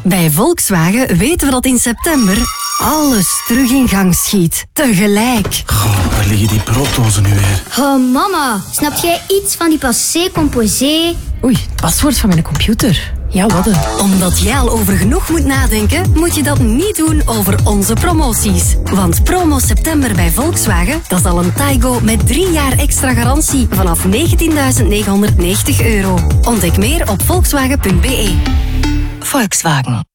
Bij Volkswagen weten we dat in september alles terug in gang schiet. Tegelijk. Goh, waar liggen die brooddozen nu weer? Oh, mama. Snap jij iets van die passé, composé? Oei, het paswoord van mijn computer. Ja, wat een. Omdat jij al over genoeg moet nadenken, moet je dat niet doen over onze promoties. Want promo september bij Volkswagen, dat is al een Taigo met 3 jaar extra garantie vanaf €19.990. Ontdek meer op volkswagen.be. Volkswagen.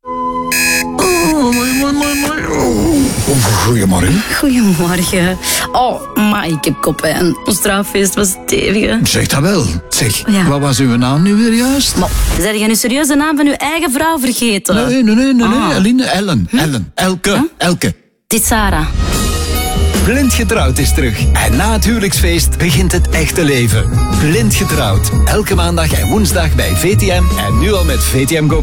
Goedemorgen. Goedemorgen. Oh, maar ik heb koppijn. Ons trouwfeest was stevig. Zeg dat wel. Zeg, Ja. wat was uw naam nu weer juist? Maar, zijn jij nu serieus de naam van uw eigen vrouw vergeten? Nee. Aline, Ellen. Elke. Dit is Sarah. Blind Getrouwd is terug. En na het huwelijksfeest begint het echte leven. Blind Getrouwd. Elke maandag en woensdag bij VTM. En nu al met VTM Go+.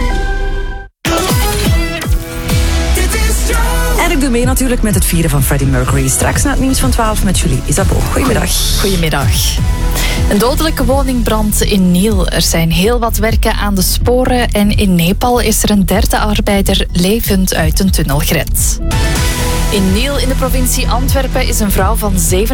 En ik doe mee natuurlijk met het vieren van Freddie Mercury. Straks na het nieuws van 12 met Julie Isabeau. Goedemiddag. Goedemiddag. Een dodelijke woningbrand in Niel. Er zijn heel wat werken aan de sporen en in Nepal is er een 3e arbeider levend uit een tunnel gered. In Niel in de provincie Antwerpen is een vrouw van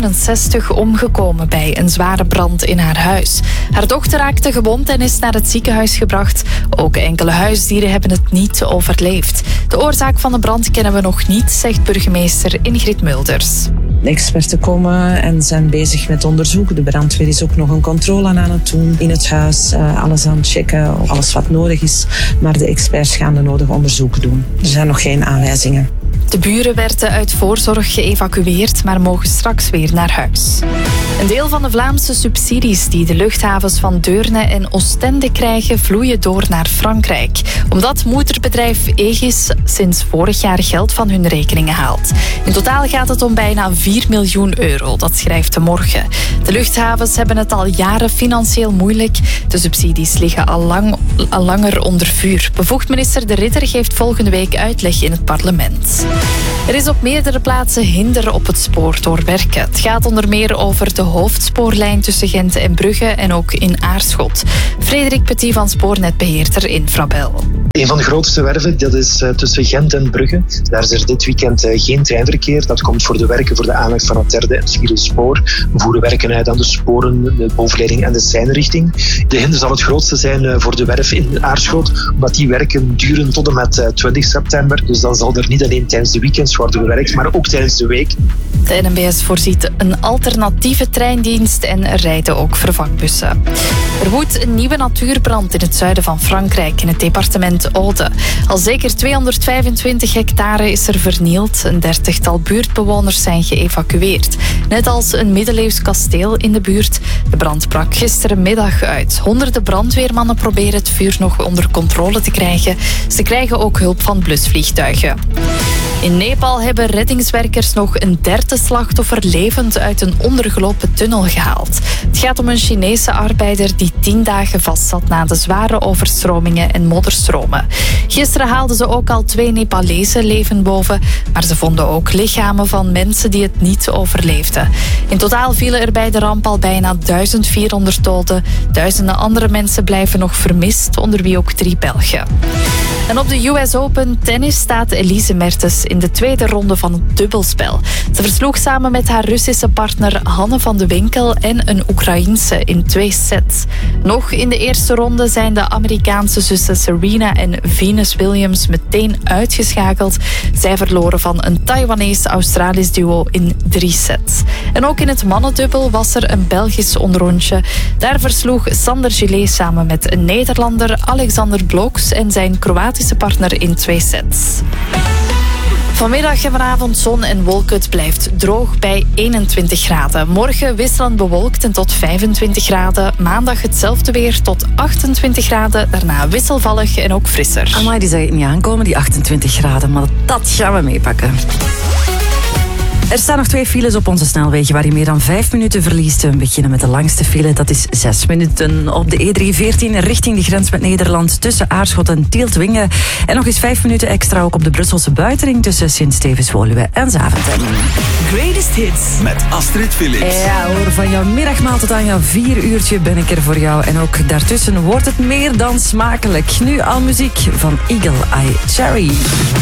67 omgekomen bij een zware brand in haar huis. Haar dochter raakte gewond en is naar het ziekenhuis gebracht. Ook enkele huisdieren hebben het niet overleefd. De oorzaak van de brand kennen we nog niet, zegt burgemeester Ingrid Mulders. De experten komen en zijn bezig met onderzoek. De brandweer is ook nog een controle aan het doen in het huis. Alles aan het checken, alles wat nodig is. Maar de experts gaan de nodige onderzoeken doen. Er zijn nog geen aanwijzingen. De buren werden uit voorzorg geëvacueerd, maar mogen straks weer naar huis. Een deel van de Vlaamse subsidies die de luchthavens van Deurne en Oostende krijgen, vloeien door naar Frankrijk. Omdat moederbedrijf Aegis sinds vorig jaar geld van hun rekeningen haalt. In totaal gaat het om bijna €4 miljoen, dat schrijft De Morgen. De luchthavens hebben het al jaren financieel moeilijk. De subsidies liggen al langer onder vuur. Bevoegd minister De Ridder geeft volgende week uitleg in het parlement. Er is op meerdere plaatsen hinder op het spoor door werken. Het gaat onder meer over de hoofdspoorlijn tussen Gent en Brugge en ook in Aarschot. Frederik Petit van Spoornetbeheerder Infrabel. Een van de grootste werven, dat is tussen Gent en Brugge. Daar is er dit weekend geen treinverkeer. Dat komt voor de werken voor de aanleg van het 3e en 4e spoor. We voeren werken uit aan de sporen, de bovenleiding en de seinrichting. De hinder zal het grootste zijn voor de werf in Aarschot, omdat die werken duren tot en met 20 september. Dus dan zal er niet alleen tijdens de weekends worden gewerkt, maar ook tijdens de week. De NMBS voorziet een alternatieve treindienst en er rijden ook vervangbussen. Er woedt een nieuwe natuurbrand in het zuiden van Frankrijk, in het departement Aude. Al zeker 225 hectare is er vernield. Een 30-tal buurtbewoners zijn geëvacueerd. Net als een middeleeuws kasteel in de buurt. De brand brak gisterenmiddag uit. Honderden brandweermannen proberen het vuur nog onder controle te krijgen. Ze krijgen ook hulp van blusvliegtuigen. In Nepal hebben reddingswerkers nog een 3e slachtoffer levend uit een ondergelopen tunnel gehaald. Het gaat om een Chinese arbeider die 10 dagen vastzat na de zware overstromingen en modderstromen. Gisteren haalden ze ook al 2 Nepalezen levend boven, maar ze vonden ook lichamen van mensen die het niet overleefden. In totaal vielen er bij de ramp al bijna 1400 doden. Duizenden andere mensen blijven nog vermist, onder wie ook 3 Belgen. En op de US Open tennis staat Elise Mertens in de 2e ronde van het dubbelspel. Ze versloeg samen met haar Russische partner Hanne van de Winkel en een Oekraïense in 2 sets. Nog in de eerste ronde zijn de Amerikaanse zussen Serena en Venus Williams meteen uitgeschakeld. Zij verloren van een Taiwanese-Australisch duo in 3 sets. En ook in het mannendubbel was er een Belgisch onderrondje. Daar versloeg Sander Gillet samen met een Nederlander Alexander Bloks en zijn Kroatische partner in 2 sets. Vanmiddag en vanavond zon en wolken. Het blijft droog bij 21 graden. Morgen wisselend bewolkt en tot 25 graden. Maandag hetzelfde weer tot 28 graden. Daarna wisselvallig en ook frisser. Amai, die zag ik niet aankomen, die 28 graden. Maar dat gaan we meepakken. Er staan nog 2 files op onze snelwegen waar je meer dan 5 minuten verliest. We beginnen met de langste file, dat is 6 minuten op de E314 richting de grens met Nederland tussen Aarschot en Tieltwingen. En nog eens 5 minuten extra ook op de Brusselse buitenring tussen Sint-Stevens-Woluwe en Zaventem. Greatest Hits met Astrid Philips. Ja hoor, van jouw middagmaal tot aan jouw 4 uurtje ben ik er voor jou. En ook daartussen wordt het meer dan smakelijk. Nu al muziek van Eagle Eye Cherry.